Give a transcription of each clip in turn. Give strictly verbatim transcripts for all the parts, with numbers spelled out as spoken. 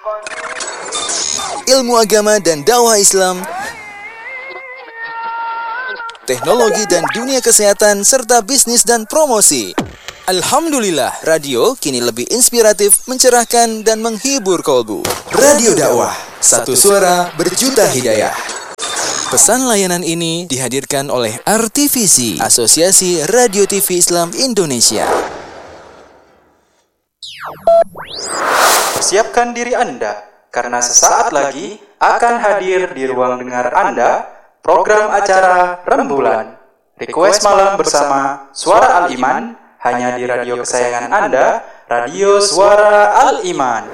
Ilmu agama dan dakwah Islam, teknologi dan dunia kesehatan, serta bisnis dan promosi. Alhamdulillah, radio kini lebih inspiratif, mencerahkan, dan menghibur kolbu. Radio Dakwah, satu suara berjuta hidayah. Pesan layanan ini dihadirkan oleh R T V C, Asosiasi Radio T V Islam Indonesia. Persiapkan diri Anda, karena sesaat lagi akan hadir di ruang dengar Anda program acara Rembulan. Request malam bersama Suara Al-Iman, hanya di radio kesayangan Anda, Radio Suara Al-Iman.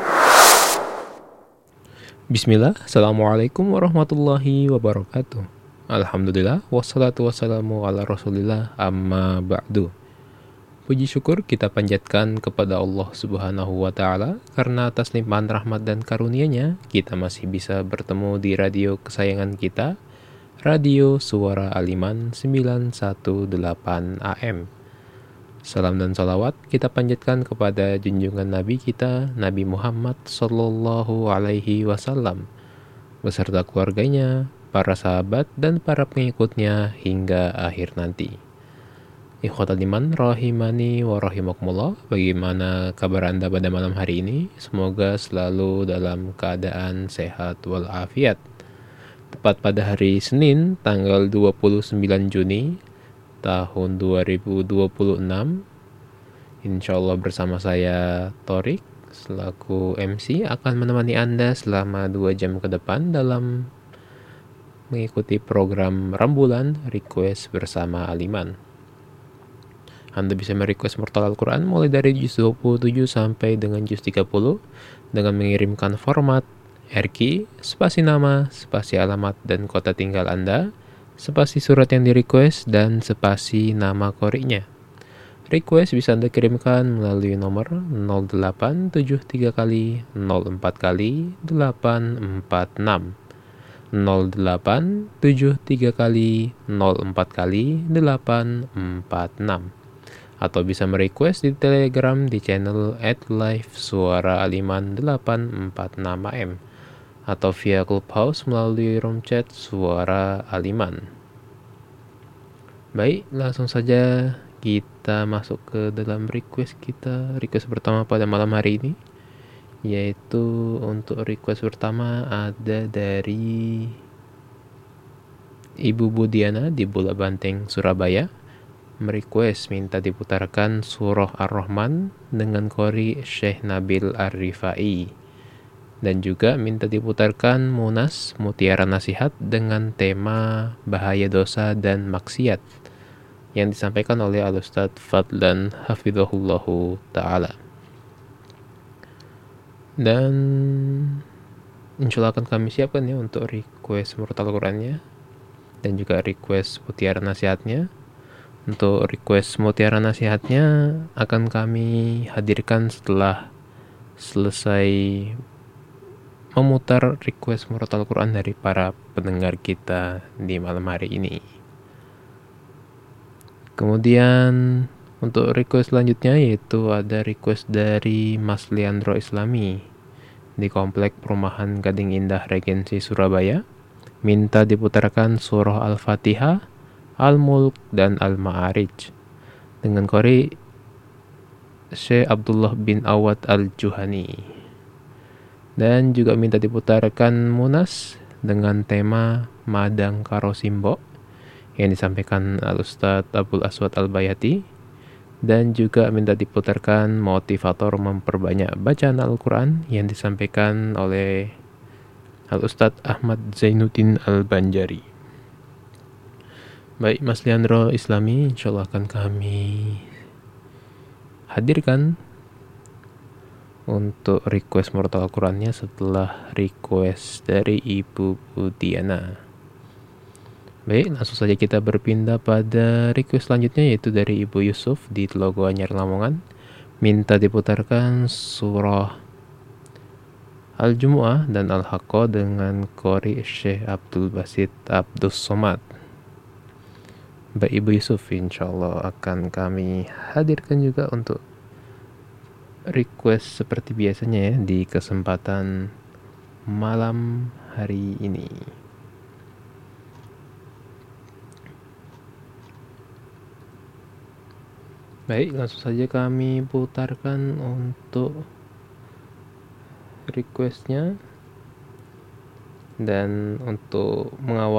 Bismillah, Assalamualaikum warahmatullahi wabarakatuh. Alhamdulillah, wassalatu wassalamu ala rasulillah, amma ba'du. Puji syukur kita panjatkan kepada Allah subhanahu wa ta'ala, karena atas limpahan rahmat dan karunia-Nya, kita masih bisa bertemu di radio kesayangan kita, Radio Suara Al-Iman sembilan satu delapan A M. Salam dan salawat kita panjatkan kepada junjungan Nabi kita, Nabi Muhammad Sallallahu Alaihi Wasallam, beserta keluarganya, para sahabat, dan para pengikutnya hingga akhir nanti. Ikhwatal iman rahimani wa rahimakumullah, bagaimana kabar Anda pada malam hari ini? Semoga selalu dalam keadaan sehat walafiat. Tepat pada hari Senin, tanggal dua puluh sembilan Juni tahun dua ribu dua puluh enam, insya Allah bersama saya Torik selaku M C akan menemani Anda selama dua jam ke depan dalam mengikuti program Rembulan Request bersama Al-Iman. Anda bisa merequest murotal Al-Quran mulai dari juz dua puluh tujuh sampai dengan juz tiga puluh dengan mengirimkan format R Q, spasi nama, spasi alamat dan kota tinggal Anda, spasi surat yang di-request, dan spasi nama qori'nya. Request bisa Anda kirimkan melalui nomor nol delapan tujuh tiga kali nol empat kali delapan empat enam, nol delapan tujuh tiga kali nol empat kali delapan empat enam, atau bisa merequest di Telegram di channel at live suara aliman delapan empat enam A M, atau via Clubhouse melalui room chat Suara Al-Iman. Baik, langsung saja kita masuk ke dalam request kita. Request pertama pada malam hari ini, yaitu untuk request pertama ada dari Ibu Budiana di Bola Banteng, Surabaya. Merequest minta diputarkan Surah Ar-Rahman dengan qori Syekh Nabil Ar-Rifai, dan juga minta diputarkan Munas Mutiara Nasihat dengan tema bahaya dosa dan maksiat yang disampaikan oleh Al-Ustadz Fadlan Hafidhahullahu Ta'ala. Dan insya Allah akan kami siapkan ya untuk request murotal Al-Qurannya dan juga request Mutiara Nasihatnya. Untuk request Mutiara Nasihatnya akan kami hadirkan setelah selesai memutar request murotal Quran dari para pendengar kita di malam hari ini. Kemudian untuk request selanjutnya yaitu ada request dari Mas Leandro Islami di Komplek Perumahan Gading Indah Regensi Surabaya, minta diputarkan surah Al-Fatihah, Al-Mulk, dan Al-Ma'arij dengan qori Syekh Abdullah bin Awad Al-Juhani. Dan juga minta diputarkan Munas dengan tema Madang Karo Simbo yang disampaikan Al-Ustadz Abdul Aswad Al-Bayati. Dan juga minta diputarkan Motivator Memperbanyak Bacaan Al-Quran yang disampaikan oleh Al-Ustadz Ahmad Zainuddin Al-Banjari. Baik, Mas Leandro Islami, insya Allah akan kami hadirkan untuk request murotal Al-Qurannya setelah request dari Ibu Budiana. Baik, langsung saja kita berpindah pada request selanjutnya, yaitu dari Ibu Yusuf di Telogo Anyar Lamongan. Minta diputarkan surah Al-Jumu'ah dan Al-Haqqah dengan qori Syekh Abdul Basit Abdus Somad. Baik Ibu Yusuf, insya Allah akan kami hadirkan juga untuk request seperti biasanya ya di kesempatan malam hari ini. Baik, langsung saja kami putarkan untuk requestnya. Dan untuk mengawal